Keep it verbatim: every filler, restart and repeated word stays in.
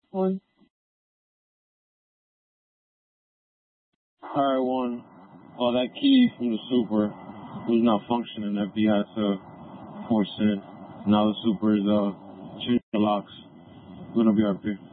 One. Alright, one. Well, that key from the super was not functioning. F B I had to force it. Now the super is uh changing the locks. We're gonna be R P.